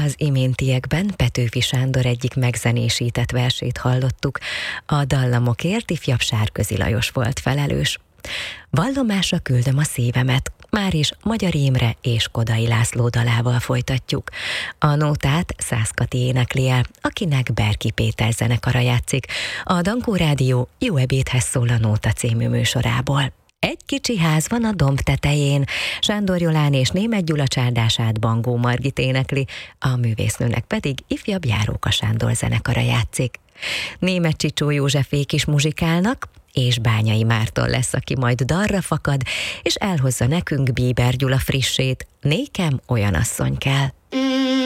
Az iméntiekben Petőfi Sándor egyik megzenésített versét hallottuk, a dallamokért ifjabb Sárközi Lajos volt felelős. Vallomásra küldöm a szívemet, máris Magyar Imre és Kodai László dalával folytatjuk. A nótát Szász Kati énekli el, akinek Berki Péter zenekara játszik. A Dankó Rádió Jó ebédhez szól a Nóta című műsorából. Egy kicsi ház van a domb tetején, Sándor Jolán és Németh Gyula csárdását Bangó Margit énekli, a művésznőnek pedig ifjabb Járóka Sándor zenekara játszik. Németh Csicsó Józsefék is muzsikálnak, és Bányai Márton lesz, aki majd dalra fakad, és elhozza nekünk Bieber Gyula frissét, Nékem olyan asszony kell.